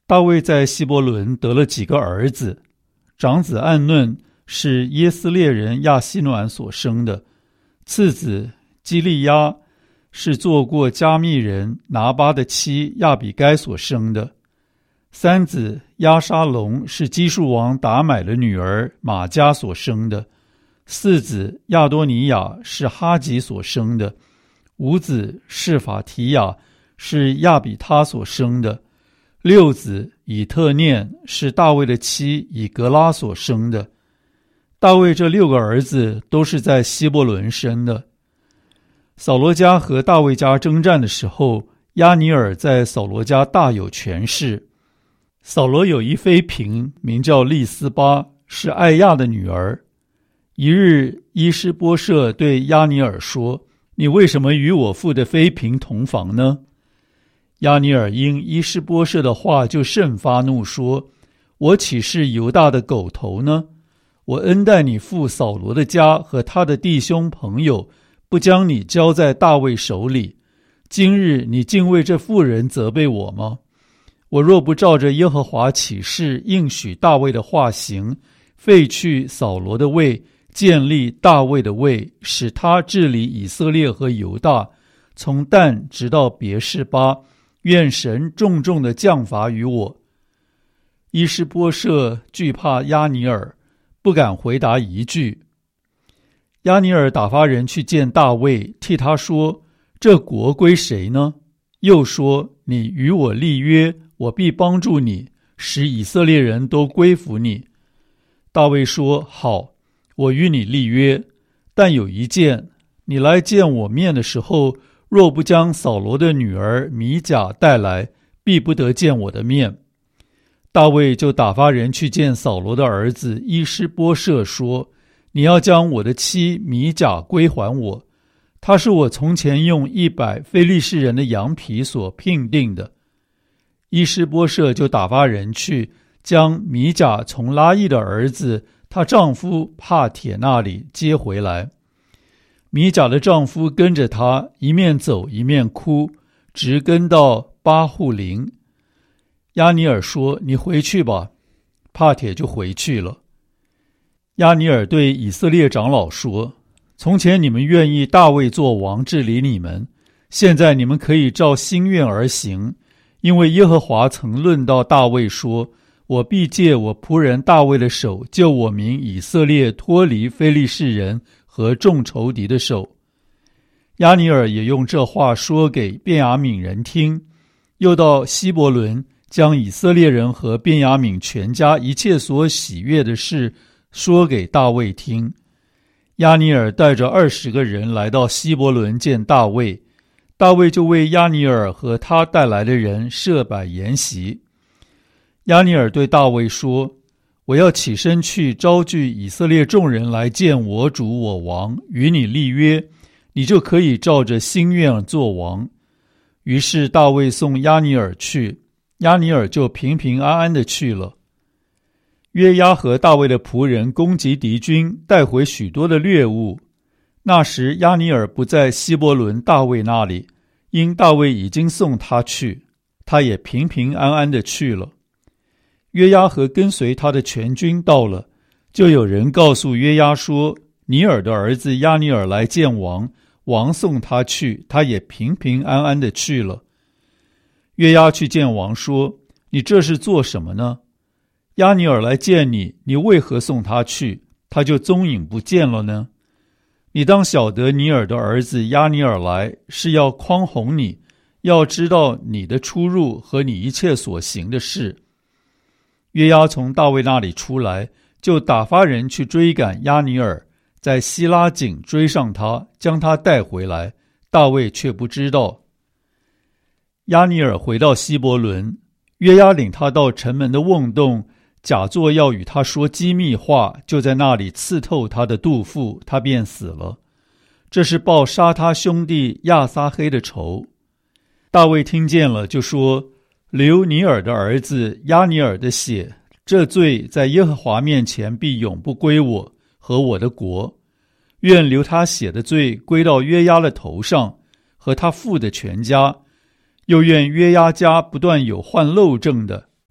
大卫在希伯伦得了几个儿子，长子暗嫩是耶斯列人亚希暖所生的，次子基利押是做过加密人拿巴的妻亚比该所生的，三子押沙龙是基述王达买的女儿玛迦所生的，四子亚多尼亚是哈吉所生的，五子示法提亚是亚比他所生的，六子以特念是大卫的妻以格拉所生的。大卫这6个儿子都是在希伯伦生的。扫罗家和大卫家征战的时候，押尼珥在扫罗家大有权势。扫罗有一妃嫔名叫利斯巴，是艾亚的女儿。一日，伊施波设对押尼珥说：你为什么与我父的妃嫔同房呢？押尼珥因伊施波设的话就甚发怒，说：我岂是犹大的狗头呢？我恩待你父扫罗的家和他的弟兄朋友，不将你交在大卫手里。今日你竟为这妇人责备我吗？我若不照着耶和华起誓应许大卫的话行，废去扫罗的位，建立大卫的位，使他治理以色列和犹大，从但直到别是巴，愿神重重的降罚于我。伊施波设惧怕押尼珥，不敢回答一句。押尼珥打发人去见大卫，替他说：这国归谁呢？又说：你与我立约，我必帮助你，使以色列人都归服你。大卫说：好，我与你立约，但有一件，你来见我面的时候，若不将扫罗的女儿米甲带来，必不得见我的面。大卫就打发人去见扫罗的儿子伊施波设，说：你要将我的妻米甲归还我，她是我从前用100非利士人的羊皮所聘定的。伊施波设就打发人去，将米甲从拉亿的儿子她丈夫帕铁那里接回来。米甲的丈夫跟着她，一面走一面哭，直跟到巴户林。押尼珥说：你回去吧。帕铁就回去了。押尼珥对以色列长老说：从前你们愿意大卫做王治理你们，现在你们可以照心愿而行，因为耶和华曾论到大卫说：我必借我仆人大卫的手，救我民以色列脱离非利士人和众仇敌的手。押尼珥也用这话说给便雅悯人听，又到希伯伦，将以色列人和便雅悯全家一切所喜悦的事说给大卫听。押尼珥带着20个人来到希伯伦见大卫，大卫就为押尼珥和他带来的人设摆筵席。押尼珥对大卫说：我要起身去招聚以色列众人来见我主我王，与你立约，你就可以照着心愿做王。于是大卫送押尼珥去，押尼珥就平平安安地去了。约押和大卫的仆人攻击敌军，带回许多的掠物。那时押尼珥不在希伯伦大卫那里，因大卫已经送他去，他也平平安安地去了。约押和跟随他的全军到了，就有人告诉约押说：尼珥的儿子押尼珥来见王，王送他去，他也平平安安地去了。约押去见王说：你这是做什么呢？押尼珥来见你，你为何送他去，他就踪影不见了呢？你当晓得尼珥的儿子押尼珥来，是要匡宏你，要知道你的出入和你一切所行的事。约押从大卫那里出来，就打发人去追赶押尼珥，在希拉井追上他，将他带回来，大卫却不知道。押尼珥回到希伯伦，约押领他到城门的瓮洞，假作要与他说机密话，就在那里刺透他的肚腹，他便死了。这是报杀他兄弟亚撒黑的仇。大卫听见了，就说：流尼珥的儿子押尼珥的血，这罪在耶和华面前必永不归我和我的国。愿流他血的罪归到约押的头上，和他父的全家。又愿约押家不断有患漏症的，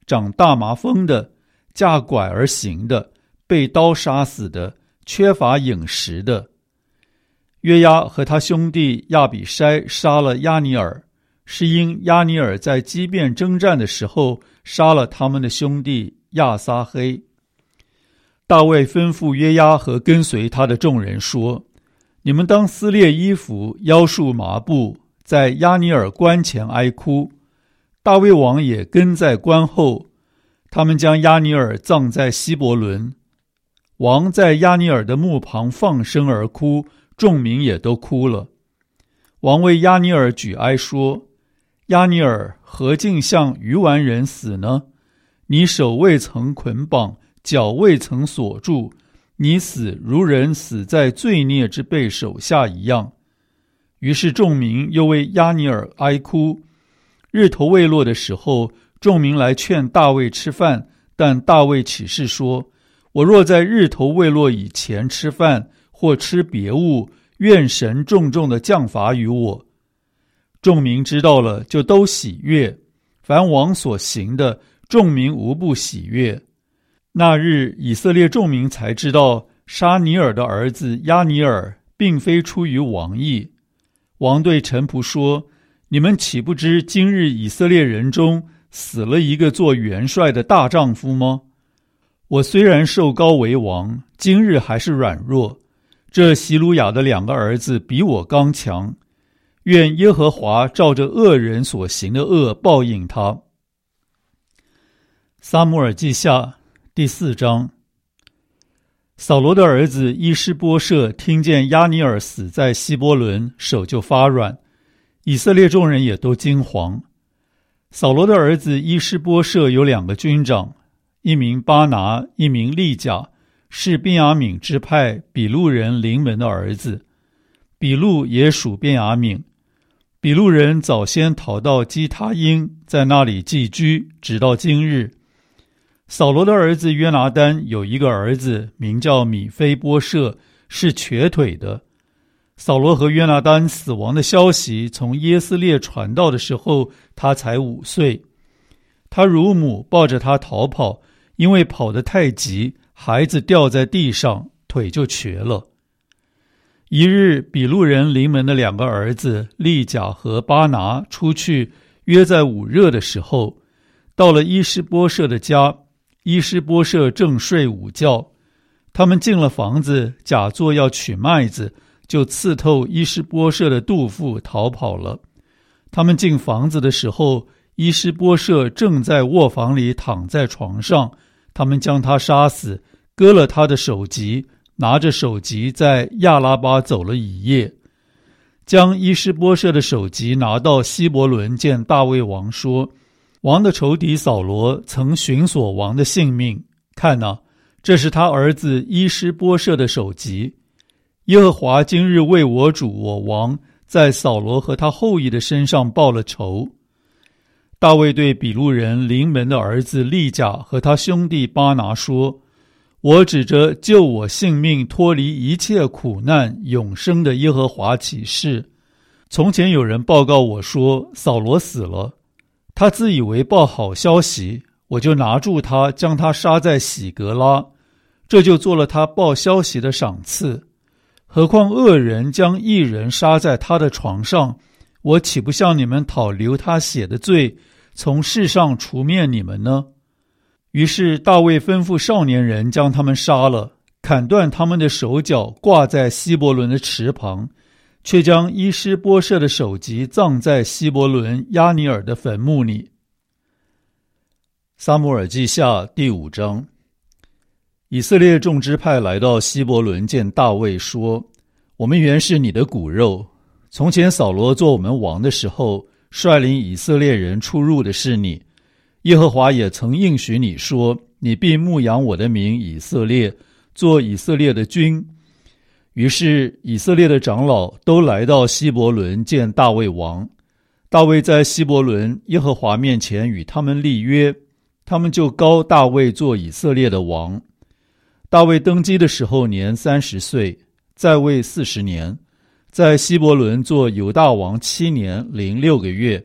长大麻风的，架拐而行的，被刀杀死的，缺乏饮食的。约押和他兄弟亚比筛杀了亚尼尔，是因亚尼尔在基遍征战的时候杀了他们的兄弟亚撒黑。大卫吩咐约押和跟随他的众人说：你们当撕裂衣服，腰束麻布，在亚尼尔棺前哀哭。大卫王也跟在棺后，他们将亚尼尔葬在希伯伦。王在亚尼尔的墓旁放声而哭，众民也都哭了。王为亚尼尔举哀说：亚尼尔何竟像愚顽人死呢？你手未曾捆绑，脚未曾锁住，你死如人死在罪孽之辈手下一样。于是众民又为亚尼尔哀哭。日头未落的时候，众民来劝大卫吃饭，但大卫起誓说：我若在日头未落以前吃饭，或吃别物，愿神重重的降罚于我。众民知道了，就都喜悦。凡王所行的，众民无不喜悦。那日以色列众民才知道，沙尼尔的儿子亚尼尔并非出于王意。王对臣仆说：你们岂不知今日以色列人中死了一个做元帅的大丈夫吗？我虽然受膏为王，今日还是软弱。这希鲁雅的2个儿子比我刚强，愿耶和华照着恶人所行的恶报应他。撒母耳记下第4章。扫罗的儿子伊施波设听见亚尼尔死在希伯伦，手就发软，以色列众人也都惊惶。扫罗的儿子伊施波设有2个军长，一名巴拿，一名利甲，是便雅悯支派比路人临门的儿子。比路也属便雅悯。比路人早先逃到基他因，在那里寄居，直到今日。扫罗的儿子约拿单有一个儿子，名叫米非波设，是瘸腿的。扫罗和约拿单死亡的消息从耶斯列传到的时候，他才5岁。他乳母抱着他逃跑，因为跑得太急，孩子掉在地上，腿就瘸了。一日，比路人临门的2个儿子利甲和巴拿出去，约在午热的时候，到了伊施波设的家。伊施波设正睡午觉，他们进了房子，假作要取麦子，就刺透伊施波设的肚腹，逃跑了。他们进房子的时候，伊施波设正在卧房里躺在床上，他们将他杀死，割了他的首级，拿着首级在亚拉巴走了一夜。将伊施波设的首级拿到希伯伦见大卫王说：王的仇敌扫罗曾寻索王的性命，看哪，这是他儿子伊施波设的首级。耶和华今日为我主我王在扫罗和他后裔的身上报了仇。大卫对比路人临门的儿子利甲和他兄弟巴拿说：我指着救我性命脱离一切苦难永生的耶和华起誓，从前有人报告我说扫罗死了，他自以为报好消息，我就拿住他，将他杀在喜格拉，这就做了他报消息的赏赐。何况恶人将义人杀在他的床上，我岂不向你们讨流他血的罪，从世上除灭你们呢？于是大卫吩咐少年人将他们杀了，砍断他们的手脚，挂在希伯伦的池旁，却将伊施波设的首级葬在希伯伦亚尼尔的坟墓里。撒母耳记下第5章。以色列众支派来到希伯伦见大卫说：我们原是你的骨肉，从前扫罗做我们王的时候，率领以色列人出入的是你。耶和华也曾应许你说，你必牧养我的民以色列，做以色列的君。于是以色列的长老都来到希伯伦见大卫王。大卫在希伯伦耶和华面前与他们立约，他们就膏大卫做以色列的王。大卫登基的时候年30岁，在位40年，在希伯伦做犹大王7年零6个月，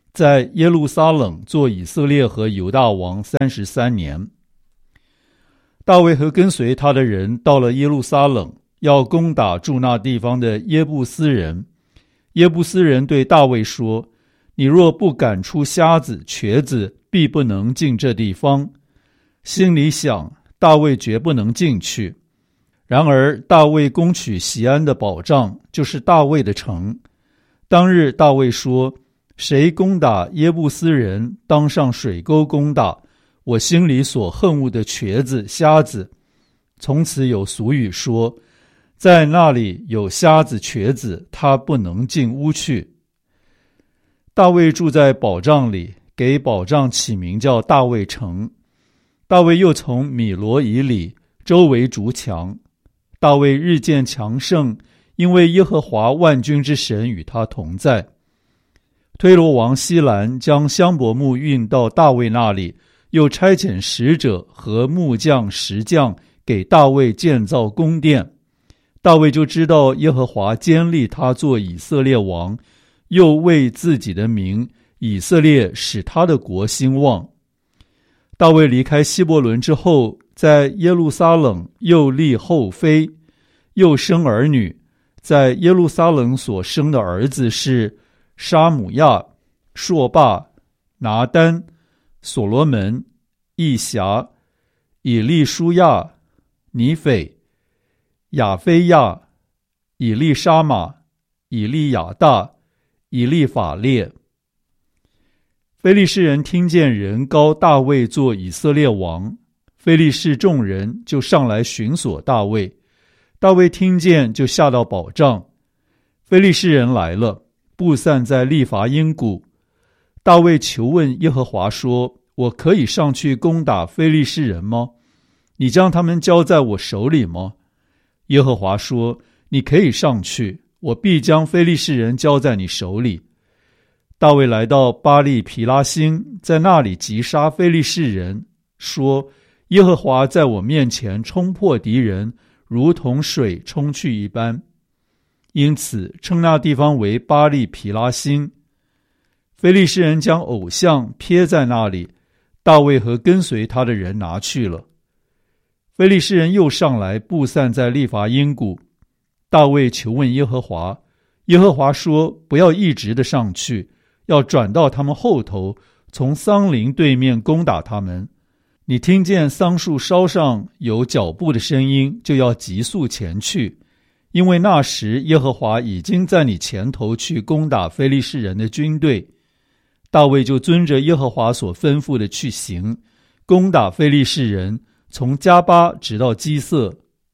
在耶路撒冷做以色列和犹大王33年。大卫和跟随他的人到了耶路撒冷，要攻打住那地方的耶布斯人。耶布斯人对大卫说：你若不赶出瞎子瘸子，必不能进这地方。心里想，大卫绝不能进去。然而大卫攻取锡安的保障，就是大卫的城。当日大卫说：谁攻打耶布斯人，当上水沟攻打我心里所恨恶的瘸子瞎子。从此有俗语说，在那里有瞎子瘸子，他不能进屋去。大卫住在保障里，给保障起名叫大卫城。大卫又从米罗以里周围筑墙。大卫日渐强盛，因为耶和华万军之神与他同在。推罗王西兰将香柏木运到大卫那里，又差遣使者和木匠石匠给大卫建造宫殿。大卫就知道耶和华坚立他做以色列王，又为自己的名以色列使他的国兴旺。大卫离开希伯伦之后，在耶路撒冷又立后妃，又生儿女。在耶路撒冷所生的儿子是沙姆亚、朔霸、拿单、所罗门、义辖、以利舒亚、尼斐、亚非亚、以利沙玛、以利亚大、以利法列。非利士人听见人膏大卫做以色列王，非利士众人就上来寻索大卫。大卫听见，就下到保障。非利士人来了，布散在利乏音谷。大卫求问耶和华说：我可以上去攻打非利士人吗？你将他们交在我手里吗？耶和华说：你可以上去，我必将非利士人交在你手里。大卫来到巴利皮拉星，在那里击杀非利士人，说：耶和华在我面前冲破敌人，如同水冲去一般。因此称那地方为巴利皮拉星。非利士人将偶像撇在那里，大卫和跟随他的人拿去了。非利士人又上来布散在利乏音谷。大卫求问耶和华，耶和华说：不要一直的上去，要转到他们后头，从桑林对面攻打他们。你听见桑树梢上有脚步的声音，就要急速前去，因为那时耶和华已经在你前头去攻打非利士人的军队。大卫就遵着耶和华所吩咐的去行，攻打非利士人，从加巴直到基色。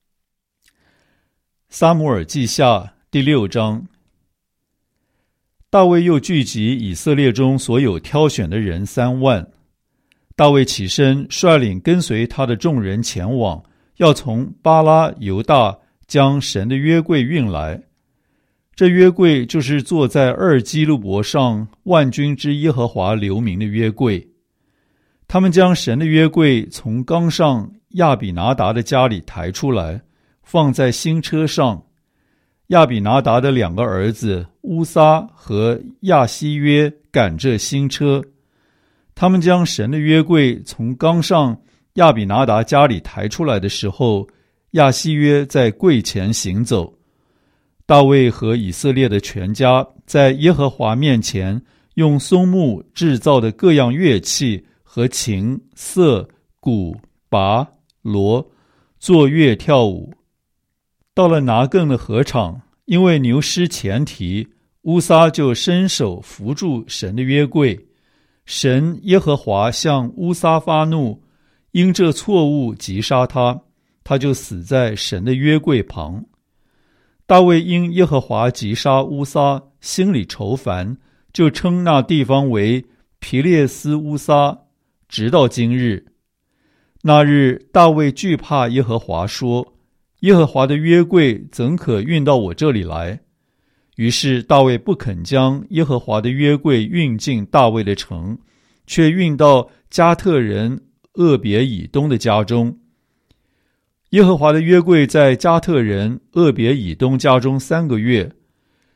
撒母耳记下第6章。大卫又聚集以色列中所有挑选的人3万。大卫起身，率领跟随他的众人前往，要从巴拉犹大将神的约柜运来。这约柜就是坐在2基路伯上万军之耶和华留名的约柜。他们将神的约柜从冈上亚比拿达的家里抬出来，放在新车上。亚比拿达的2个儿子乌撒和亚希约赶这新车。他们将神的约柜从冈上亚比拿达家里抬出来的时候，亚希约在柜前行走。大卫和以色列的全家在耶和华面前用松木制造的各样乐器和琴、瑟、鼓、拔、锣作乐跳舞。到了拿更的禾场，因为牛失前蹄，乌撒就伸手扶住神的约柜。神耶和华向乌撒发怒，因这错误击杀他，他就死在神的约柜旁。大卫因耶和华击杀乌撒，心里愁烦，就称那地方为皮列斯乌撒，直到今日。那日大卫惧怕耶和华，说：耶和华的约柜怎可运到我这里来？于是大卫不肯将耶和华的约柜运进大卫的城，却运到加特人厄别以东的家中。耶和华的约柜在加特人厄别以东家中3个月。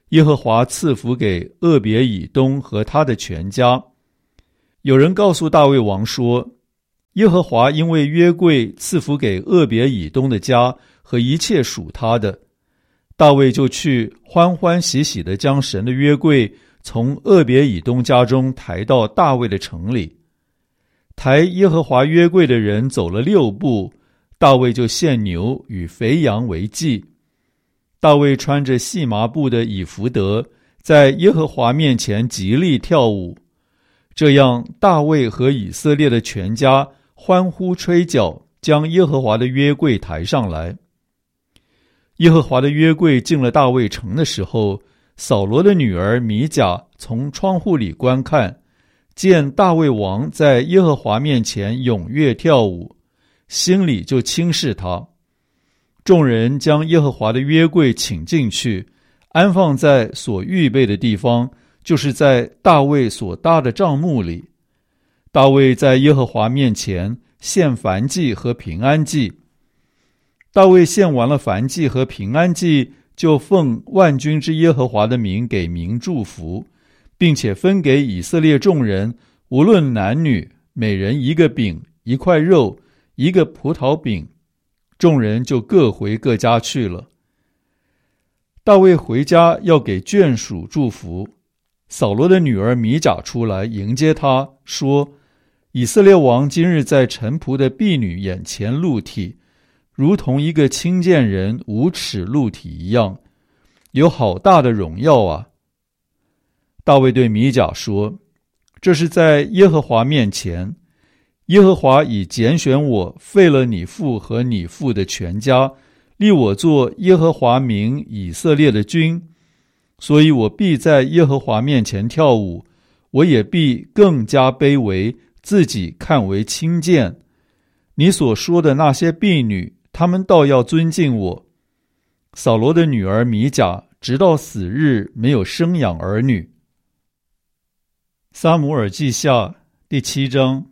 耶和华赐福给俄别以东和他的全家。有人告诉大卫王说，耶和华因为约柜赐福给俄别以东的家和一切属他的，大卫就去欢欢喜喜地将神的约柜从俄别以东家中抬到大卫的城里。抬耶和华约柜的人走了6步，大卫就献牛与肥羊为祭。大卫穿着细麻布的以弗得，在耶和华面前极力跳舞。这样，大卫和以色列的全家欢呼吹角，将耶和华的约柜抬上来。耶和华的约柜进了大卫城的时候，扫罗的女儿米甲从窗户里观看，见大卫王在耶和华面前踊跃跳舞，心里就轻视他。众人将耶和华的约柜请进去，安放在所预备的地方，就是在大卫所搭的帐幕里。大卫在耶和华面前献燔祭和平安祭。大卫献完了燔祭和平安祭，就奉万军之耶和华的名给民祝福，并且分给以色列众人，无论男女，每人1个饼、1块肉、1个葡萄饼。众人就各回各家去了。大卫回家要给眷属祝福，扫罗的女儿米甲出来迎接他，说：以色列王今日在臣仆的婢女眼前露体，如同一个轻贱人无耻露体一样，有好大的荣耀啊！大卫对米甲说：这是在耶和华面前，耶和华已拣选我，废了你父和你父的全家，立我做耶和华名以色列的君，所以我必在耶和华面前跳舞，我也必更加卑微，自己看为轻贱。你所说的那些婢女，她们倒要尊敬我。扫罗的女儿米甲直到死日没有生养儿女。撒母耳记下第7章。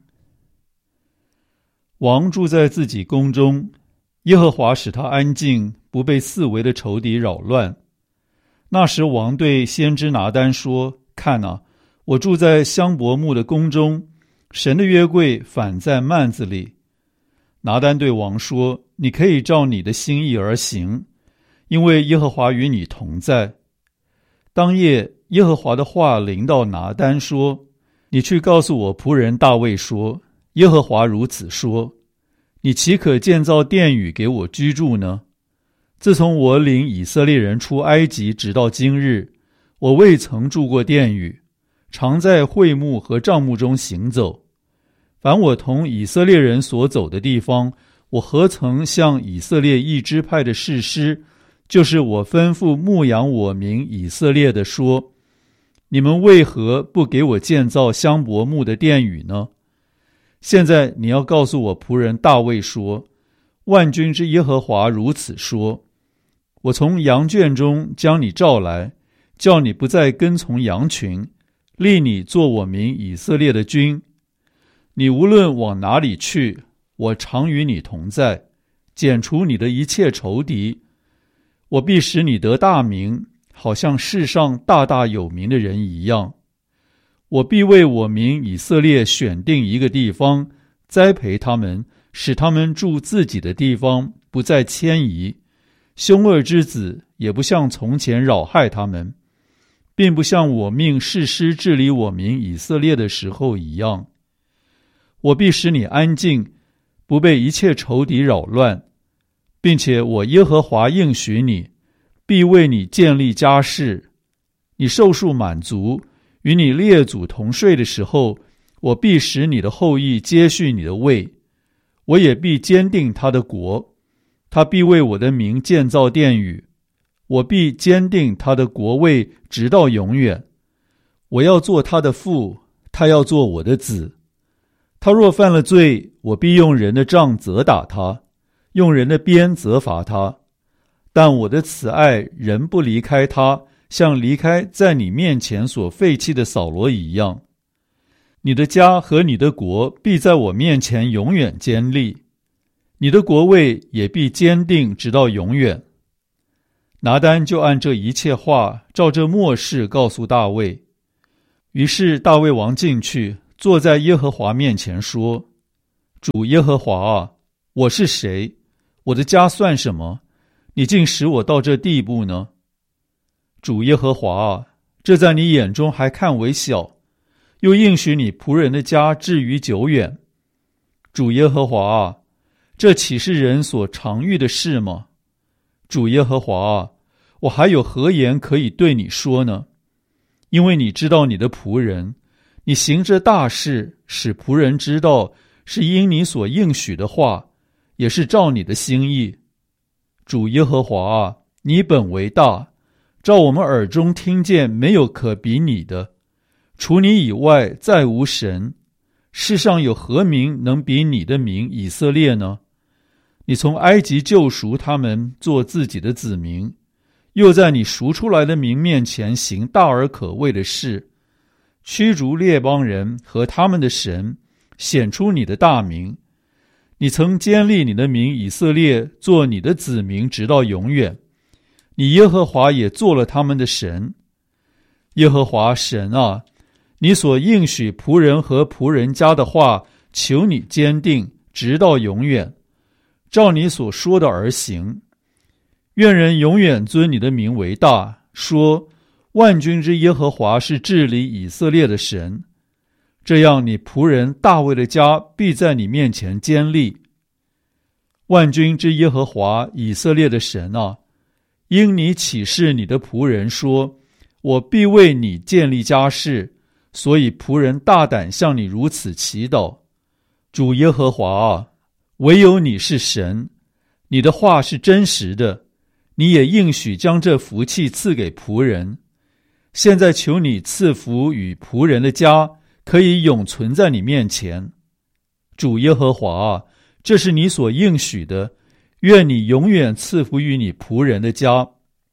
王住在自己宫中，耶和华使他安静，不被四围的仇敌扰乱。那时王对先知拿单说：看啊，我住在香柏木的宫中，神的约柜反在幔子里。拿单对王说：你可以照你的心意而行，因为耶和华与你同在。当夜，耶和华的话临到拿单说：你去告诉我仆人大卫说，耶和华如此说：你岂可建造殿宇给我居住呢？自从我领以色列人出埃及直到今日，我未曾住过殿宇，常在会幕和帐幕中行走。凡我同以色列人所走的地方，我何曾向以色列一支派的士师，就是我吩咐牧养我民以色列的说：你们为何不给我建造香柏木的殿宇呢？现在你要告诉我仆人大卫说：万军之耶和华如此说，我从羊圈中将你召来，叫你不再跟从羊群，立你做我民以色列的君。你无论往哪里去，我常与你同在，剪除你的一切仇敌。我必使你得大名，好像世上大大有名的人一样。我必为我民以色列选定一个地方，栽培他们，使他们住自己的地方，不再迁移。凶恶之子也不像从前扰害他们，并不像我命士师治理我民以色列的时候一样。我必使你安静，不被一切仇敌扰乱，并且我耶和华应许你，必为你建立家室。你寿数满足，与你列祖同睡的时候，我必使你的后裔接续你的位，我也必坚定他的国，他必为我的名建造殿宇，我必坚定他的国位直到永远。我要做他的父，他要做我的子。他若犯了罪，我必用人的杖责打他，用人的鞭责罚他。但我的慈爱仍不离开他，像离开在你面前所废弃的扫罗一样。你的家和你的国必在我面前永远坚立，你的国位也必坚定直到永远。 拿单就按这一切话，照这默示告诉大卫。于是大卫王进去，坐在耶和华面前说：主耶和华啊，我是谁？我的家算什么？你竟使我到这地步呢？主耶和华啊，这在你眼中还看为小，又应许你仆人的家至于久远。主耶和华啊，这岂是人所常遇的事吗？主耶和华啊，我还有何言可以对你说呢？因为你知道你的仆人，你行这大事，使仆人知道是因你所应许的话，也是照你的心意。主耶和华啊，你本为大，照我们耳中听见，没有可比你的。除你以外，再无神。世上有何名能比你的名以色列呢？你从埃及救赎他们，做自己的子民，又在你赎出来的民面前行大而可畏的事，驱逐列邦人和他们的神，显出你的大名。你曾坚立你的名以色列，做你的子民直到永远。你耶和华也做了他们的神。耶和华神啊，你所应许仆人和仆人家的话，求你坚定，直到永远，照你所说的而行。愿人永远尊你的名为大，说万军之耶和华是治理以色列的神。这样你仆人大卫的家必在你面前坚立。万军之耶和华以色列的神啊，因你启示你的仆人说，我必为你建立家室，所以仆人大胆向你如此祈祷。主耶和华啊，唯有你是神，你的话是真实的，你也应许将这福气赐给仆人。现在求你赐福与仆人的家，可以永存在你面前。主耶和华啊，这是你所应许的，愿你永远赐福于你仆人的家。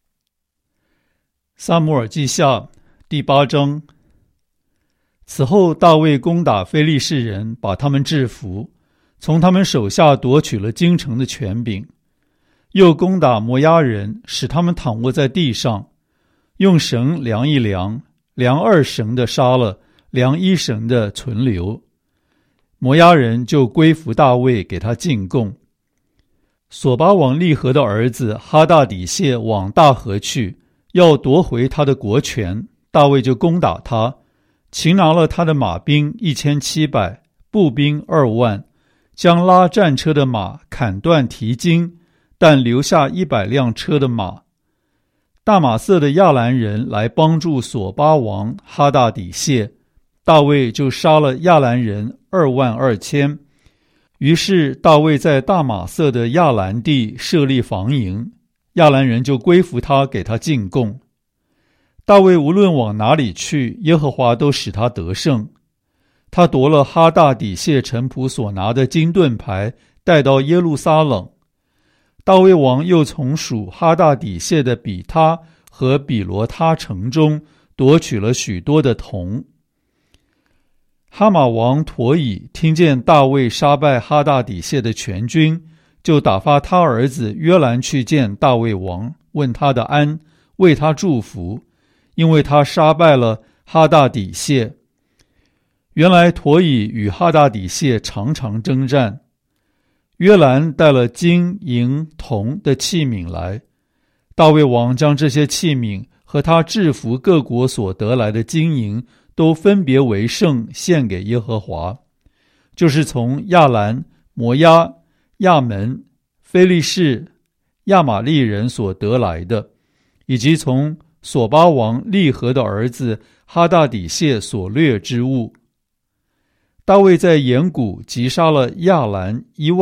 撒母耳记下第8章。此后大卫攻打非利士人，把他们制服，从他们手下夺取了京城的权柄。又攻打摩押人，使他们躺卧在地上，用绳量一量，量2绳的杀了，量1绳的存留。摩押人就归服大卫，给他进贡。索巴王利和的儿子哈大底谢往大河去，要夺回他的国权，大卫就攻打他，擒拿了他的马兵1700，步兵2万，将拉战车的马砍断蹄筋，但留下100辆车的马。大马色的亚兰人来帮助索巴王哈大底谢，大卫就杀了亚兰人22000。于是大卫在大马色的亚兰地设立防营，亚兰人就归服他，给他进贡。大卫无论往哪里去，耶和华都使他得胜。他夺了哈大底谢臣仆所拿的金盾牌，带到耶路撒冷。大卫王又从属哈大底谢的比他和比罗他城中夺取了许多的铜。哈马王陀以听见大卫杀败哈大底谢的全军，就打发他儿子约兰去见大卫王，问他的安，为他祝福，因为他杀败了哈大底谢。原来陀以与哈大底谢常常征战。约兰带了金银铜的器皿来，大卫王将这些器皿和他制服各国所得来的金银都分别为圣，献给耶和华，就是从亚兰、摩押、亚门、非利士、亚玛利人所得来的，以及从索巴王利和的儿子哈大底谢所掠之物。大卫在盐谷击杀了亚兰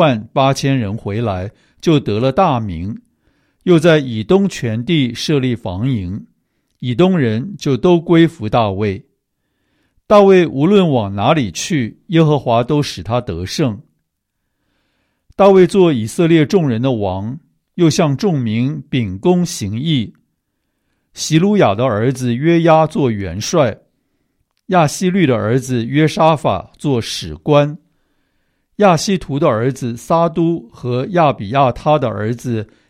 18000人回来，就得了大名，又在以东全地设立防营，以东人就都归服大卫。大卫无论往哪里去，耶和华都使他得胜。大卫做以色列众人的王，又向众民秉公行义。希鲁雅的儿子约押做元帅，亚希律的儿子约沙法做史官，亚希图的儿子撒都和亚比亚他的儿子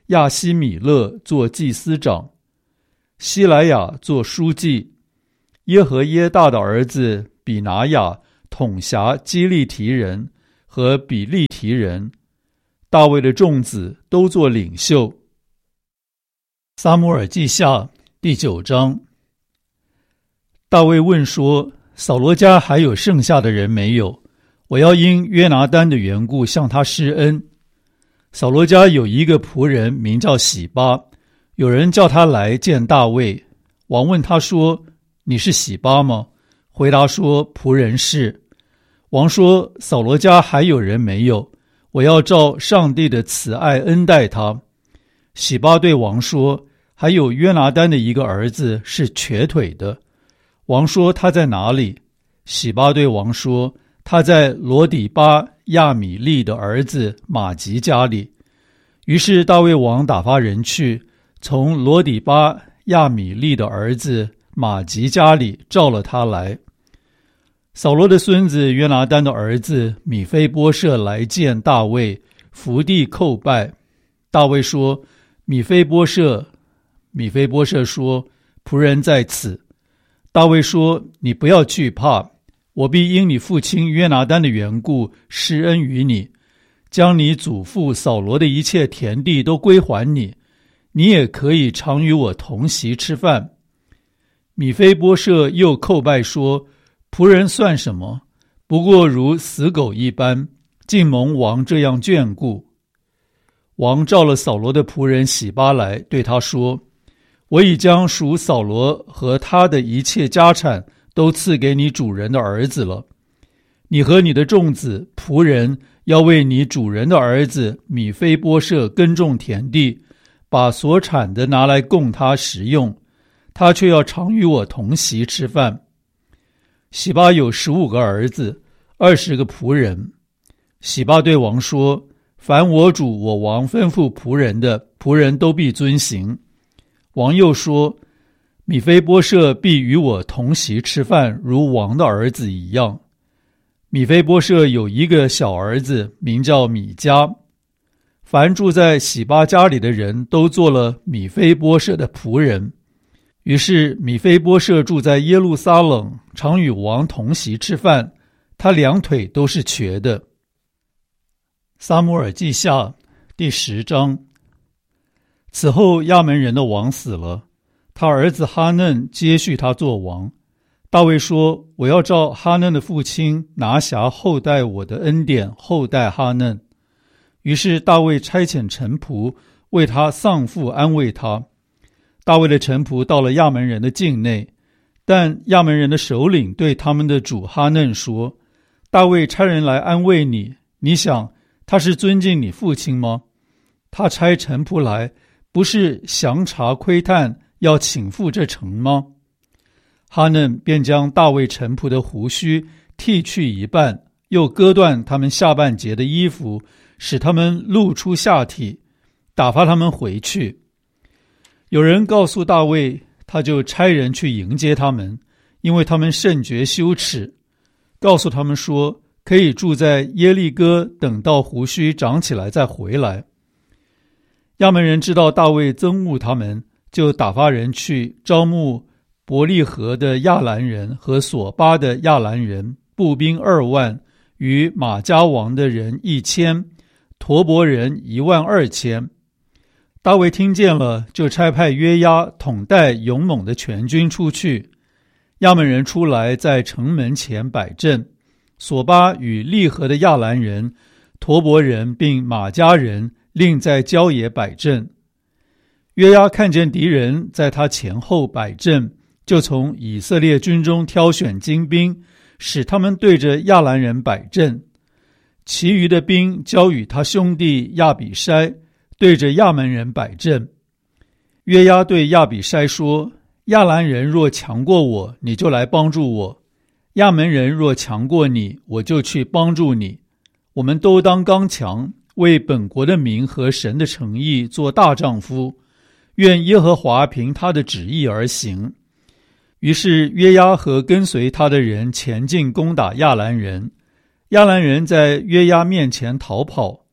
亚希米勒做祭司长，希莱亚做书记，耶和耶大的儿子比拿雅统辖基利提人和比利提人。大卫的众子都做领袖。撒母耳记下第9章。大卫问说：扫罗家还有剩下的人没有？我要因约拿单的缘故向他施恩。扫罗家有一个仆人名叫喜巴，有人叫他来见大卫。王问他说：你是喜巴吗？回答说：仆人是。王说：扫罗家还有人没有？我要照上帝的慈爱恩待他。喜巴对王说：还有约拿单的一个儿子是瘸腿的。王说：他在哪里？喜巴对王说：他在罗底巴亚米利的儿子马吉家里。于是大卫王打发人去，从罗底巴亚米利的儿子马吉家里召了他来。扫罗的孙子约拿单的儿子米非波设来见大卫，伏地叩拜。大卫说：米非波设。米非波设说：仆人在此。大卫说：你不要惧怕，我必因你父亲约拿单的缘故施恩于你，将你祖父扫罗的一切田地都归还你，你也可以常与我同席吃饭。米非波设又叩拜说：仆人算什么？不过如死狗一般，竟蒙王这样眷顾。王召了扫罗的仆人喜巴来，对他说：我已将属扫罗和他的一切家产都赐给你主人的儿子了。你和你的众子仆人要为你主人的儿子米非波设耕种田地，把所产的拿来供他食用，他却要常与我同席吃饭。喜巴有15个儿子，20个仆人。喜巴对王说：凡我主我王吩咐仆人的，仆人都必遵行。王又说：米非波设必与我同席吃饭，如王的儿子一样。米非波设有一个小儿子，名叫米迦。凡住在喜巴家里的人都做了米非波设的仆人。于是米非波设住在耶路撒冷，常与王同席吃饭，他两腿都是瘸的。撒母耳记下第10章。此后亚门人的王死了，他儿子哈嫩接续他做王。大卫说：我要照哈嫩的父亲拿辖后代我的恩典后代哈嫩。于是大卫差遣臣仆为他丧父安慰他。大卫的臣仆到了亚门人的境内，但亚门人的首领对他们的主哈嫩说：大卫差人来安慰你，你想他是尊敬你父亲吗？他差臣仆来，不是详查窥探，要倾覆这城吗？哈嫩便将大卫臣仆的胡须剃去一半，又割断他们下半截的衣服，使他们露出下体，打发他们回去。有人告诉大卫，他就差人去迎接他们，因为他们甚觉羞耻，告诉他们说，可以住在耶利哥，等到胡须长起来再回来。亚门人知道大卫憎恶他们，就打发人去招募伯利河的亚兰人和索巴的亚兰人，步兵2万，与马加王的人1000，陀伯人12000。大卫听见了，就差派约押统带勇猛的全军出去。亚门人出来，在城门前摆阵。索巴与利河的亚兰人、陀伯人并马加人另在郊野摆阵。约押看见敌人在他前后摆阵，就从以色列军中挑选精兵，使他们对着亚兰人摆阵。其余的兵交与他兄弟亚比筛，对着亚门人摆阵。约押对亚比筛说：亚兰人若强过我，你就来帮助我；亚门人若强过你，我就去帮助你。我们都当刚强，为本国的民和神的诚意做大丈夫，愿耶和华凭他的旨意而行。于是约押和跟随他的人前进攻打亚兰人，亚兰人在约押面前逃跑。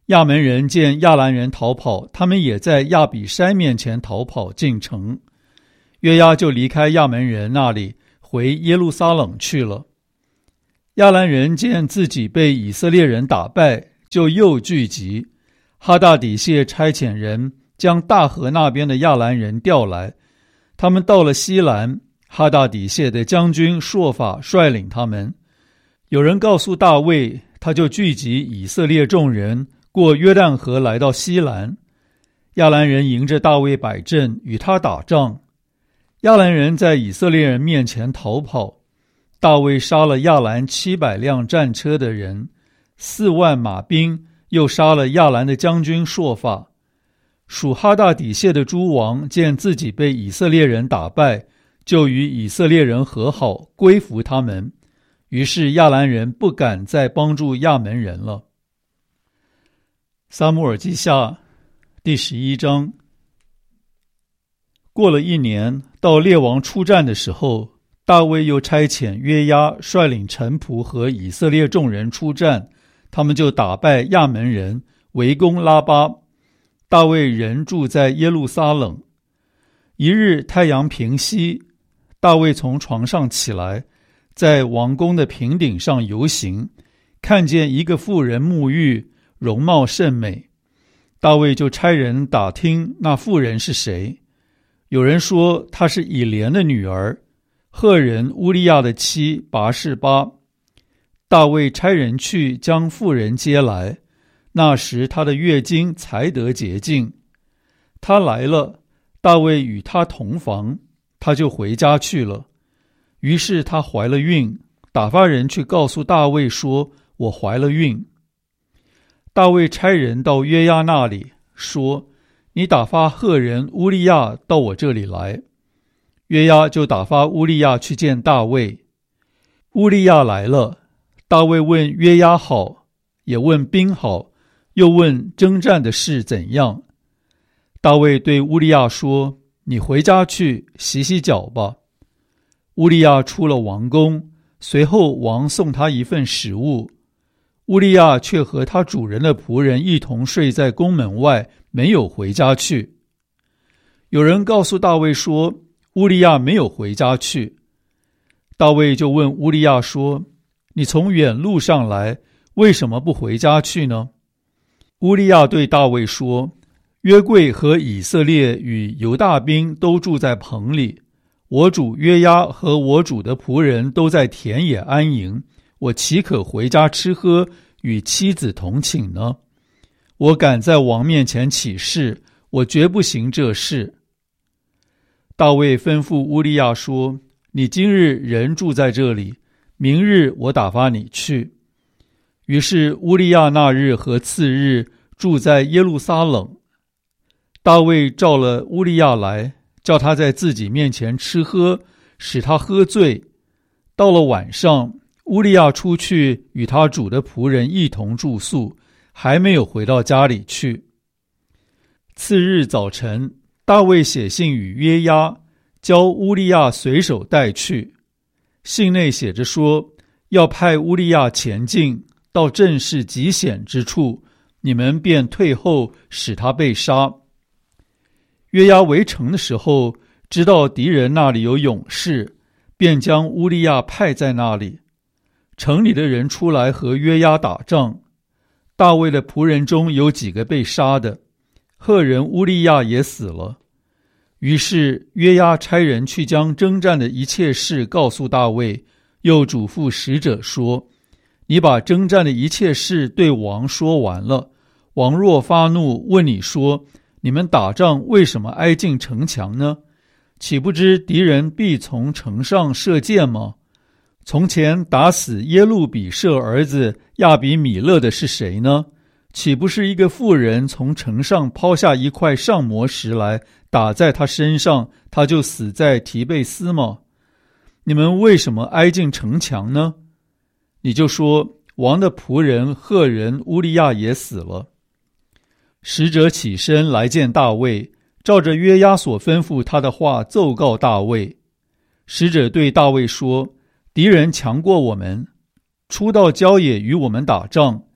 亚门人见亚兰人逃跑，他们也在亚比筛面前逃跑进城。约押就离开亚门人那里，回耶路撒冷去了。亚兰人见自己被以色列人打败，就又聚集。哈大底谢差遣人将大河那边的亚兰人调来，他们到了西兰，哈大底谢的将军朔法率领他们。有人告诉大卫，他就聚集以色列众人，过约旦河来到西兰。亚兰人迎着大卫摆阵，与他打仗。亚兰人在以色列人面前逃跑，大卫杀了亚兰700辆战车的人，4万马兵，又杀了亚兰的将军朔法。属哈大底谢的诸王见自己被以色列人打败，就与以色列人和好，归服他们。于是亚兰人不敢再帮助亚门人了。撒母耳记下第11章。过了1年，到列王出战的时候，大卫又差遣约押率领臣仆和以色列众人出战，他们就打败亚门人，围攻拉巴。大卫人住在耶路撒冷。一日太阳平西，大卫从床上起来，在王宫的平顶上游行，看见一个妇人沐浴，容貌甚美。大卫就差人打听那妇人是谁。有人说她是以莲的女儿，赫人乌利亚的妻拔示巴。大卫差人去将妇人接来，那时她的月经才得洁净。她来了，大卫与她同房，她就回家去了。于是她怀了孕，打发人去告诉大卫说，我怀了孕。大卫差人到约押那里，说，你打发赫人乌利亚到我这里来。约押就打发乌利亚去见大卫。乌利亚来了，大卫问约押好，也问兵好，又问征战的事怎样。大卫对乌利亚说，你回家去洗洗脚吧。乌利亚出了王宫，随后王送他一份食物。乌利亚却和他主人的仆人一同睡在宫门外，没有回家去。有人告诉大卫说，乌利亚没有回家去。大卫就问乌利亚说，你从远路上来，为什么不回家去呢？乌利亚对大卫说，约柜和以色列与犹大兵都住在棚里，我主约押和我主的仆人都在田野安营，我岂可回家吃喝，与妻子同寝呢？我敢在王面前起誓，我绝不行这事。大卫吩咐乌利亚说，你今日人住在这里，明日我打发你去。于是乌利亚那日和次日住在耶路撒冷。大卫召了乌利亚来，叫他在自己面前吃喝，使他喝醉。到了晚上，乌利亚出去与他主的仆人一同住宿，还没有回到家里去。次日早晨，大卫写信与约押，教乌利亚随手带去。信内写着说，要派乌利亚前进，到阵势极险之处，你们便退后，使他被杀。约押围城的时候，知道敌人那里有勇士，便将乌利亚派在那里。城里的人出来和约押打仗，大卫的仆人中有几个被杀的，赫人乌利亚也死了。于是约押差人去将征战的一切事告诉大卫，又嘱咐使者说，你把征战的一切事对王说完了，王若发怒问你说，你们打仗为什么挨近城墙呢？岂不知敌人必从城上射箭吗？从前打死耶路比舍儿子亚比米勒的是谁呢？岂不是一个妇人从城上抛下一块上磨石来，打在他身上，他就死在提贝斯吗？你们为什么挨近城墙呢？你就说，王的仆人赫人乌利亚也死了。使者起身来见大卫，照着约押所吩咐他的话奏告大卫。使者对大卫说，敌人强过我们，出到郊野与我们打仗，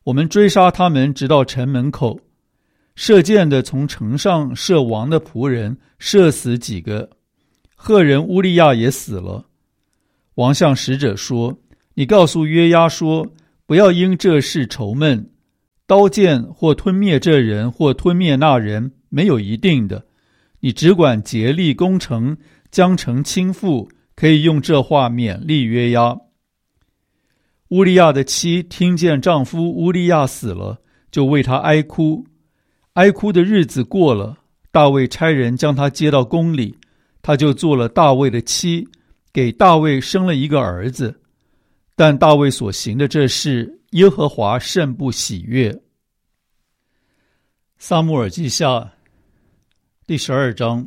我们追杀他们，直到城门口。射箭的从城上射王的仆人，射死几个。赫人乌利亚也死了。王向使者说：你告诉约押说，不要因这事愁闷，刀剑或吞灭这人，或吞灭那人，没有一定的。你只管竭力攻城，将城倾覆，可以用这话勉励约押。乌利亚的妻听见丈夫乌利亚死了，就为他哀哭。哀哭的日子过了，大卫差人将他接到宫里，他就做了大卫的妻，给大卫生了一个儿子。但大卫所行的这事，耶和华甚不喜悦。撒母耳记下第12章。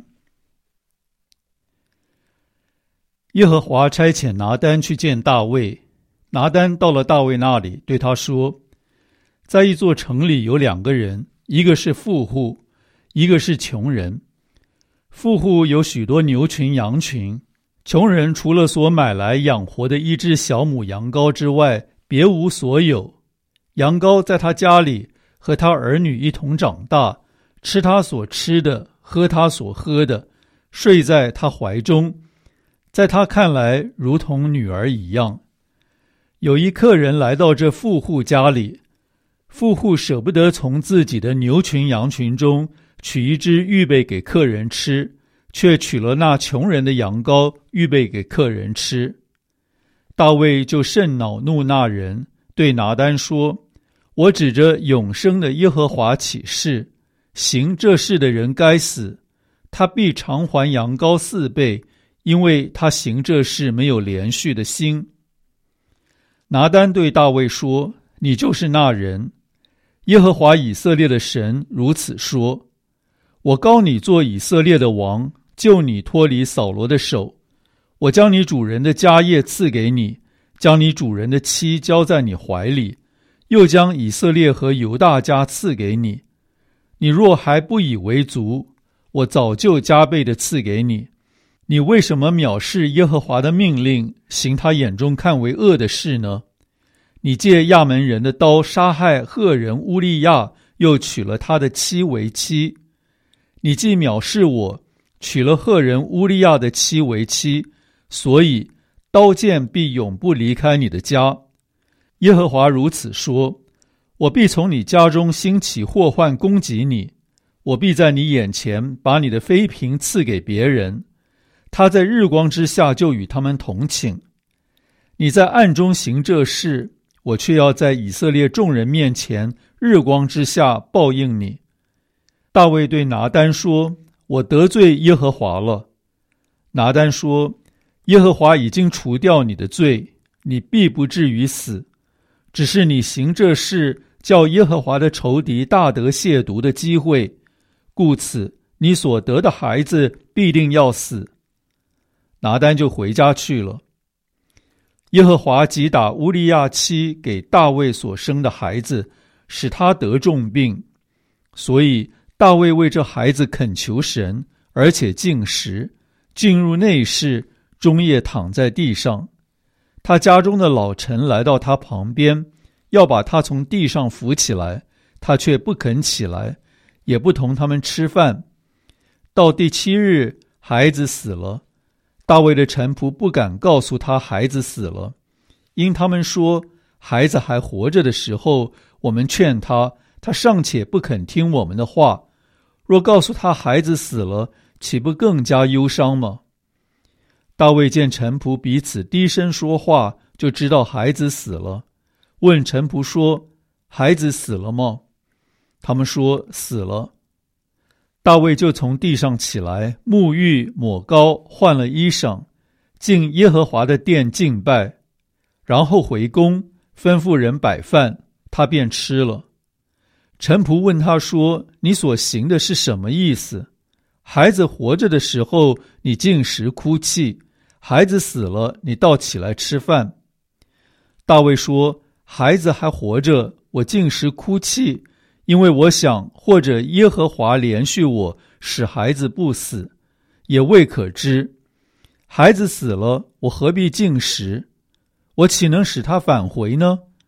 耶和华差遣拿单去见大卫。拿单到了大卫那里，对他说：在一座城里有2个人，一个是富户，一个是穷人。富户有许多牛群羊群，穷人除了所买来养活的一只小母羊羔之外，别无所有。羊羔在他家里和他儿女一同长大，吃他所吃的，喝他所喝的，睡在他怀中，在他看来如同女儿一样。有一客人来到这富户家里，富户舍不得从自己的牛群羊群中取一只预备给客人吃，却取了那穷人的羊羔预备给客人吃。大卫就甚恼怒那人，对拿单说：我指着永生的耶和华起誓，行这事的人该死，他必偿还羊羔4倍，因为他行这事没有连续的心。拿单对大卫说：你就是那人。耶和华以色列的神如此说：我膏你做以色列的王，救你脱离扫罗的手。我将你主人的家业赐给你，将你主人的妻交在你怀里，又将以色列和犹大家赐给你。你若还不以为足，我早就加倍的赐给你。你为什么藐视耶和华的命令，行他眼中看为恶的事呢？你借亚门人的刀杀害赫人乌利亚，又娶了他的妻为妻。你既藐视我，娶了赫人乌利亚的妻为妻，所以刀剑必永不离开你的家。耶和华如此说：我必从你家中兴起祸患攻击你，我必在你眼前把你的妃嫔赐给别人，他在日光之下就与他们同寝。你在暗中行这事，我却要在以色列众人面前日光之下报应你。大卫对拿单说：我得罪耶和华了。拿单说：耶和华已经除掉你的罪，你必不至于死，只是你行这事，叫耶和华的仇敌大得亵渎的机会，故此你所得的孩子必定要死。拿单就回家去了。耶和华击打乌利亚妻给大卫所生的孩子，使他得重病，所以大卫为这孩子恳求神，而且禁食，进入内室，终夜躺在地上。他家中的老臣来到他旁边，要把他从地上扶起来，他却不肯起来，也不同他们吃饭。到第7日，孩子死了。大卫的臣仆不敢告诉他孩子死了，因他们说，孩子还活着的时候，我们劝他，他尚且不肯听我们的话，若告诉他孩子死了，岂不更加忧伤吗？大卫见臣仆彼此低声说话，就知道孩子死了，问臣仆说：孩子死了吗？他们说：死了。大卫就从地上起来，沐浴抹膏，换了衣裳，进耶和华的殿敬拜，然后回宫，吩咐人摆饭，他便吃了。臣仆问他说：你所行的是什么意思？孩子活着的时候，你禁食哭泣，孩子死了，你倒起来吃饭。大卫说：孩子还活着，我禁食哭泣，因为我想，或者耶和华怜恤我，使孩子不死，也未可知。孩子死了，我何必禁食？我岂能使他返回呢？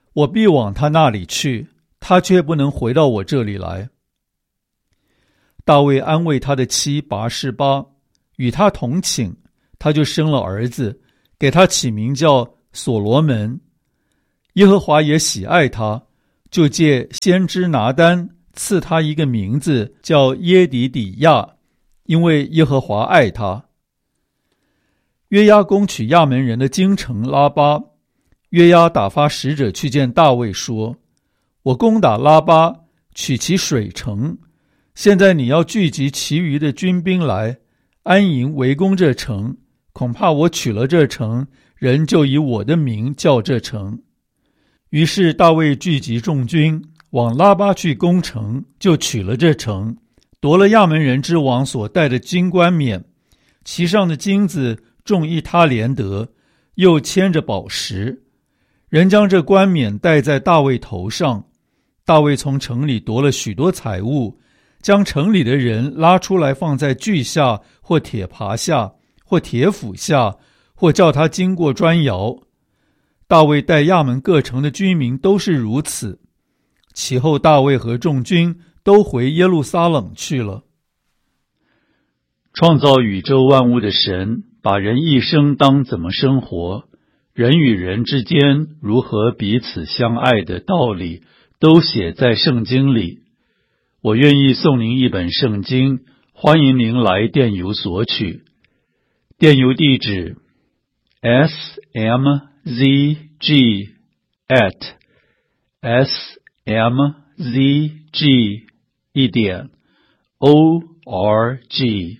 我必往他那里去，他却不能回到我这里来。”大卫安慰他的妻拔示巴，与他同寝，他就生了儿子，给他起名叫所罗门。耶和华也喜爱他，就借先知拿单赐他一个名字，叫耶底底亚，因为耶和华爱他。约押攻取亚门人的京城拉巴，约押打发使者去见大卫，说：“我攻打拉巴，取其水城，现在你要聚集其余的军兵来，安营围攻这城，恐怕我取了这城，人就以我的名叫这城。”于是大卫聚集众军，往拉巴去攻城，就取了这城，夺了亚门人之王所带的金冠冕，其上的金子重1他连得，又牵着宝石。人将这冠冕戴在大卫头上。大卫从城里夺了许多财物，将城里的人拉出来，放在锯下或铁耙下或铁斧下，或叫他经过砖窑。大卫带亚门各城的居民都是如此。其后大卫和众军都回耶路撒冷去了。创造宇宙万物的神，把人一生当怎么生活，人与人之间如何彼此相爱的道理，都写在圣经里。我愿意送您一本圣经，欢迎您来电邮索取。电邮地址 smzg@smzg.org。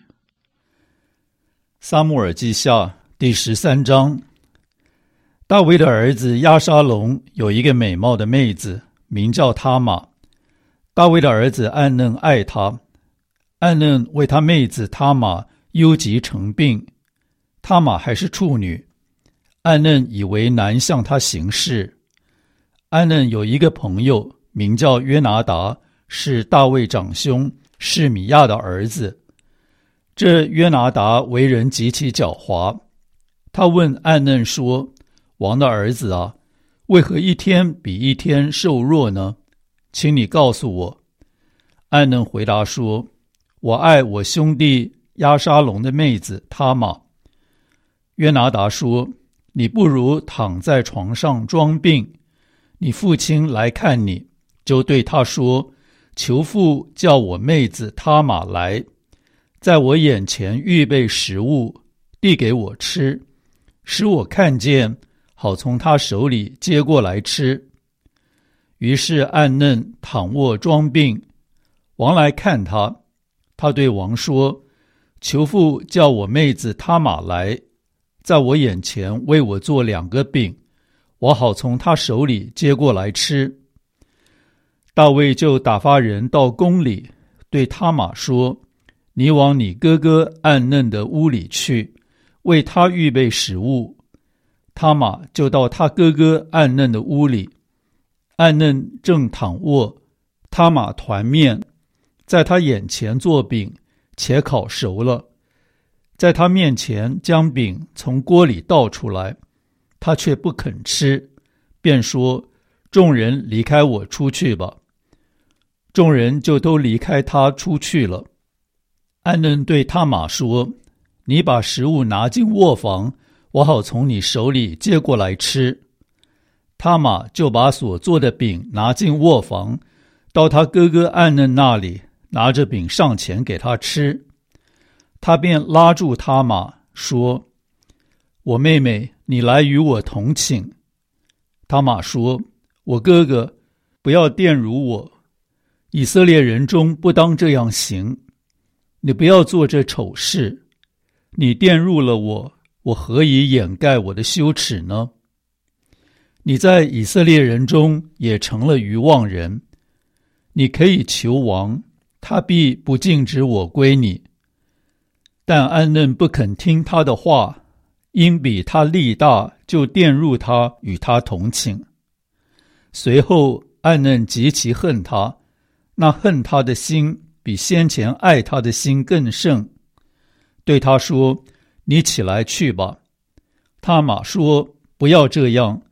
撒母耳记下第13章。大卫的儿子押沙龙有一个美貌的妹子，名叫他玛。大卫的儿子暗嫩爱她，暗嫩为他妹子他玛忧急成病。他玛还是处女，暗嫩以为难向他行事。暗嫩有一个朋友，名叫约拿达，是大卫长兄示米亚的儿子。这约拿达为人极其狡猾，他问暗嫩说：“王的儿子啊，为何一天比一天瘦弱呢？请你告诉我。”暗嫩回答说：“我爱我兄弟押沙龙的妹子他玛。”约拿达说：“你不如躺在床上装病，你父亲来看你，就对他说：求父叫我妹子他玛来，在我眼前预备食物，递给我吃，使我看见，好从他手里接过来吃。”于是暗嫩躺卧装病，王来看他，他对王说：“求父叫我妹子他玛来，在我眼前为我做2个饼，我好从他手里接过来吃。”大卫就打发人到宫里，对他玛说：“你往你哥哥暗嫩的屋里去，为他预备食物。”他玛就到他哥哥暗嫩的屋里，暗嫩正躺卧，他玛团面，在他眼前做饼，且烤熟了，在他面前将饼从锅里倒出来，他却不肯吃，便说：“众人离开我出去吧。”众人就都离开他出去了。暗嫩对他玛说：“你把食物拿进卧房，我好从你手里接过来吃。”他玛就把所做的饼拿进卧房，到他哥哥暗嫩那里，拿着饼上前给他吃。他便拉住他玛说：“我妹妹，你来与我同寝。”他玛说：“我哥哥，不要玷辱我，以色列人中不当这样行。你不要做这丑事，你玷辱了我，我何以掩盖我的羞耻呢？你在以色列人中也成了愚妄人，你可以求王，他必不禁止我归你。”但暗嫩不肯听他的话，因比他力大，就玷辱他，与他同寝。随后暗嫩极其恨他，那恨他的心比先前爱他的心更甚，对他说：“你起来去吧。”他玛说：“不要这样，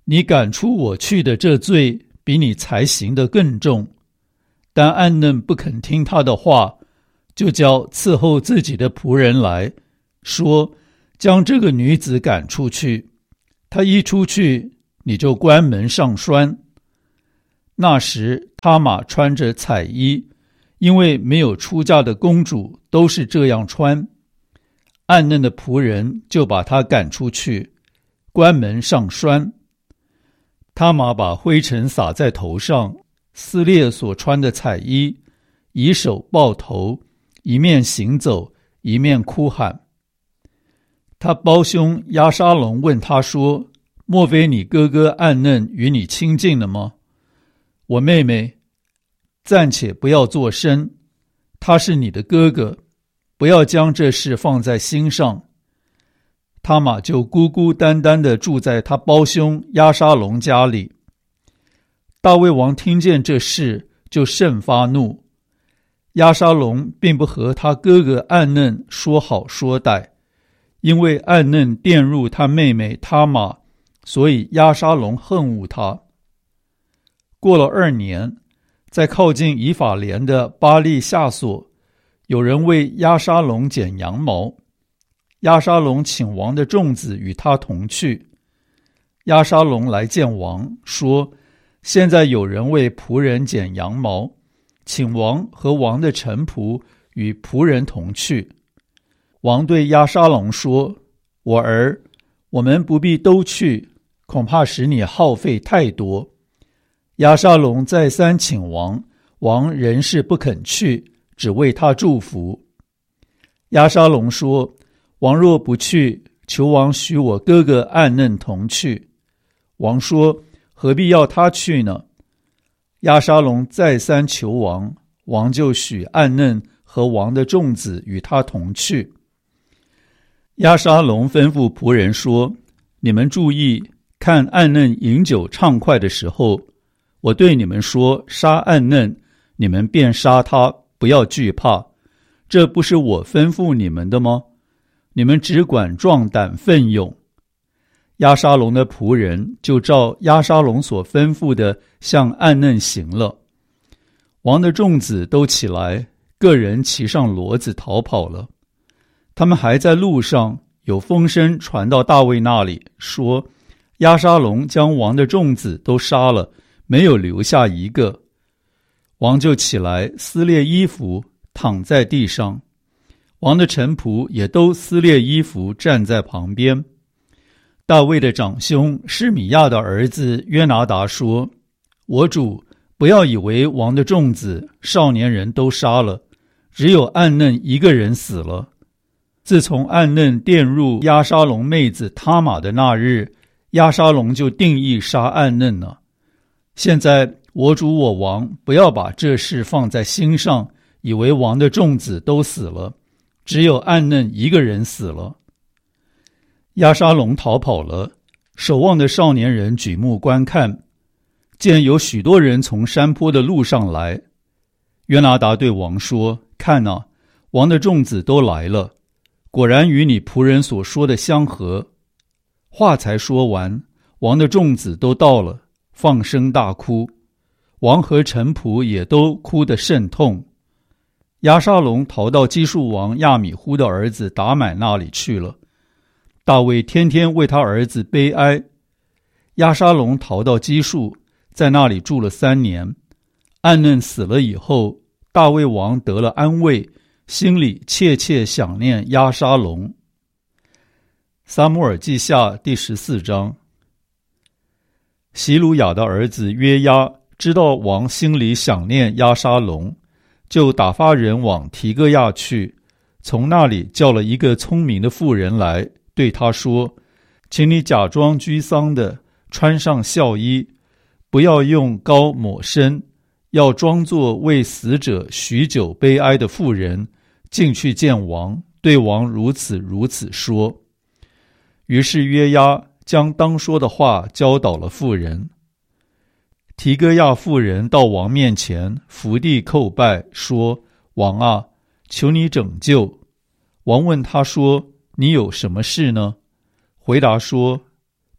你赶出我去的这罪比你才行的更重。但暗嫩不肯听他的话，就叫伺候自己的仆人来，说将这个女子赶出去。她一出去，你就关门上栓。那时他玛穿着彩衣，因为没有出嫁的公主都是这样穿。暗嫩的仆人就把她赶出去，关门上栓。他玛把灰尘撒在头上，撕裂所穿的彩衣，以手抱头，一面行走，一面哭喊。他胞兄押沙龙问他说：莫非你哥哥暗嫩与你亲近了吗？我妹妹，暂且不要作声，他是你的哥哥，不要将这事放在心上。他玛就孤孤单单地住在他胞兄押沙龙家里。大卫王听见这事，就甚发怒。押沙龙并不和他哥哥暗嫩说好说歹，因为暗嫩玷辱他妹妹他玛，所以押沙龙恨恶他。过了2年，在靠近以法莲的巴利夏所，有人为押沙龙剪羊毛。押沙龙请王的众子与他同去。押沙龙来见王，说：现在有人为仆人剪羊毛，请王和王的臣仆与仆人同去。王对押沙龙说：我儿，我们不必都去，恐怕使你耗费太多。押沙龙再三请王，王仍是不肯去，只为他祝福。押沙龙说：王若不去，求王许我哥哥暗嫩同去。王说：何必要他去呢？押沙龙再三求王，王就许暗嫩和王的众子与他同去。押沙龙吩咐仆人说：你们注意，看暗嫩饮酒畅快的时候，我对你们说杀暗嫩，你们便杀他，不要惧怕。这不是我吩咐你们的吗？你们只管壮胆奋勇。押沙龙的仆人就照押沙龙所吩咐的向暗嫩行了。王的众子都起来，个人骑上骡子逃跑了。他们还在路上，有风声传到大卫那里，说押沙龙将王的众子都杀了，没有留下一个。王就起来撕裂衣服，躺在地上。王的臣仆也都撕裂衣服，站在旁边。大卫的长兄示米亚的儿子约拿达说：我主，不要以为王的众子少年人都杀了，只有暗嫩一个人死了。自从暗嫩玷辱押沙龙妹子他玛的那日，押沙龙就定义杀暗嫩了。现在我主我王不要把这事放在心上，以为王的众子都死了，只有暗嫩一个人死了。押沙龙逃跑了，守望的少年人举目观看，见有许多人从山坡的路上来。约拿达对王说：看啊，王的众子都来了，果然与你仆人所说的相合。话才说完，王的众子都到了，放声大哭。王和臣仆也都哭得甚痛。押沙龙逃到基述王亚米忽的儿子达买那里去了。大卫天天为他儿子悲哀。押沙龙逃到基述，在那里住了3年。暗嫩死了以后，大卫王得了安慰，心里切切想念押沙龙。撒母耳记下第14章。希鲁雅的儿子约押知道王心里想念押沙龙，就打发人往提哥亚去，从那里叫了一个聪明的妇人来，对他说：请你假装居丧的，穿上孝衣，不要用膏抹身，要装作为死者许久悲哀的妇人，进去见王，对王如此如此说。于是约押将当说的话教导了妇人。提哥亚妇人到王面前，伏地叩拜，说：王啊，求你拯救。王问他说：你有什么事呢？回答说：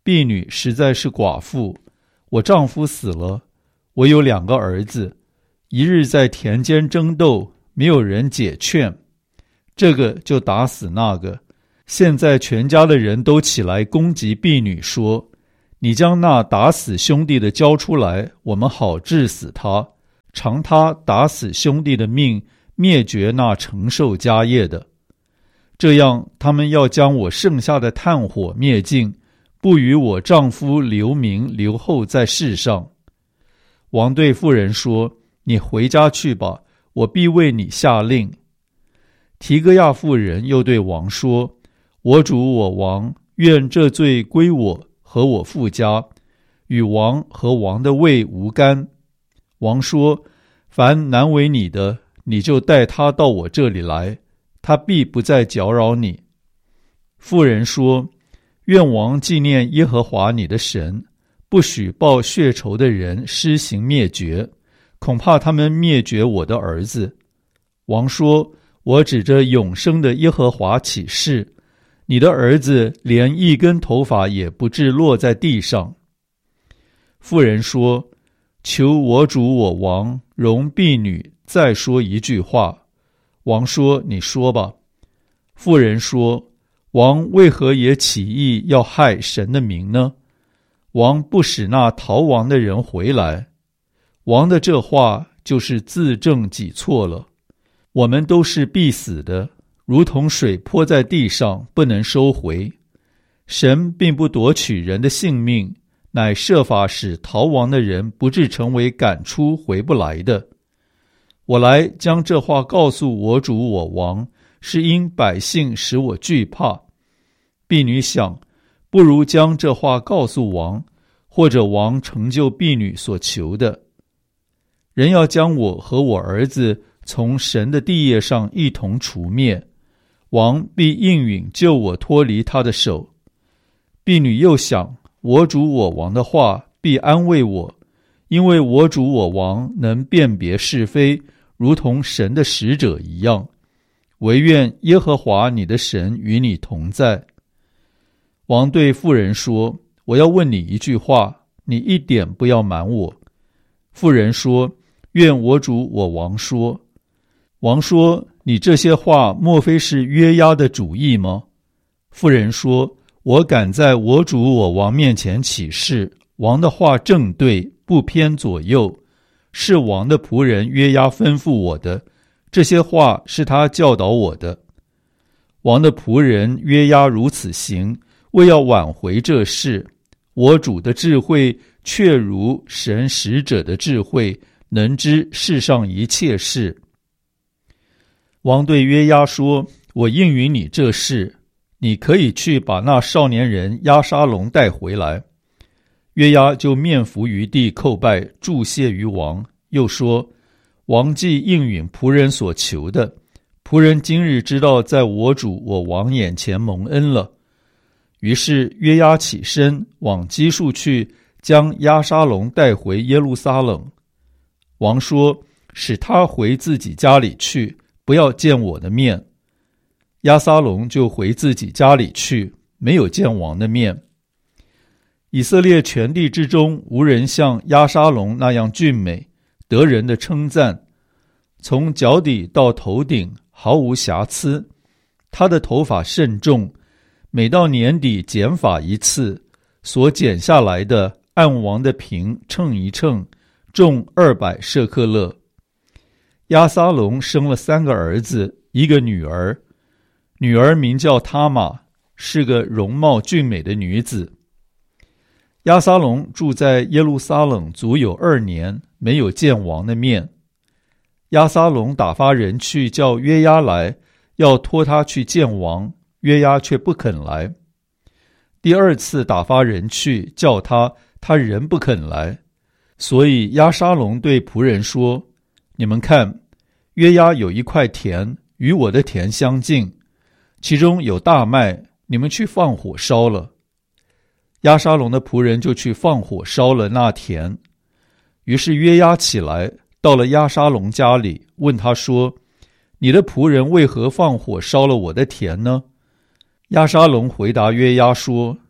婢女实在是寡妇，我丈夫死了，我有2个儿子，一日在田间争斗，没有人解劝，这个就打死那个。现在全家的人都起来攻击婢女，说：你将那打死兄弟的交出来，我们好治死他，偿他打死兄弟的命，灭绝那承受家业的。这样他们要将我剩下的炭火灭尽，不与我丈夫留名留后在世上。王对妇人说：你回家去吧，我必为你下令。提哥亚妇人又对王说：我主我王，愿这罪归我和我父家，与王和王的位无干。王说：凡难为你的，你就带他到我这里来，他必不再搅扰你。妇人说：愿王纪念耶和华你的神，不许报血仇的人施行灭绝，恐怕他们灭绝我的儿子。王说：我指着永生的耶和华起誓，你的儿子连一根头发也不致落在地上。妇人说：求我主我王容婢女再说一句话。王说：你说吧。妇人说：王为何也起意要害神的名呢？王不使那逃亡的人回来。王的这话就是自证己错了。我们都是必死的，如同水泼在地上，不能收回。神并不夺取人的性命，乃设法使逃亡的人不致成为赶出回不来的。我来将这话告诉我主我王，是因百姓使我惧怕。婢女想，不如将这话告诉王，或者王成就婢女所求的。人要将我和我儿子从神的地业上一同除灭，王必应允救我脱离他的手。婢女又想，我主我王的话必安慰我，因为我主我王能辨别是非，如同神的使者一样。惟愿耶和华你的神与你同在。王对妇人说：我要问你一句话，你一点不要瞒我。妇人说：愿我主我王说。王说：你这些话莫非是约押的主意吗？妇人说：我敢在我主我王面前起誓，王的话正对，不偏左右，是王的仆人约押吩咐我的，这些话是他教导我的。王的仆人约押如此行，为要挽回这事。我主的智慧确如神使者的智慧，能知世上一切事。王对约押说：我应允你这事，你可以去把那少年人押沙龙带回来。约押就面伏于地叩拜，祝谢于王，又说：王既应允仆人所求的，仆人今日知道在我主我王眼前蒙恩了。于是约押起身往基述去，将押沙龙带回耶路撒冷。王说：使他回自己家里去，不要见我的面。押沙龙就回自己家里去，没有见王的面。以色列全地之中，无人像押沙龙那样俊美，得人的称赞。从脚底到头顶毫无瑕疵，他的头发甚重，每到年底剪发一次，所剪下来的按王的平称一称，重200舍克勒。押沙龙生了3个儿子，1个女儿，女儿名叫他玛，是个容貌俊美的女子。押沙龙住在耶路撒冷足有2年，没有见王的面。押沙龙打发人去叫约押来，要托他去见王，约押却不肯来。第2次打发人去叫他，他仍不肯来。所以押沙龙对仆人说：你们看，约押有一块田，与我的田相近，其中有大麦，你们去放火烧了。押沙龙的仆人就去放火烧了那田。于是约押起来，到了押沙龙家里，问他说：你的仆人为何放火烧了我的田呢？押沙龙回答约押说：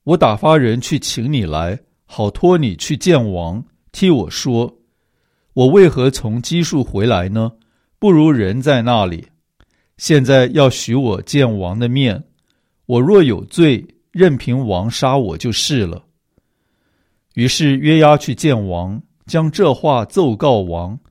我打发人去请你来，好托你去见王，替我说，我为何从基述回来呢？不如人在那里。现在要许我见王的面，我若有罪，任凭王杀我就是了。于是约押去见王，将这话奏告王，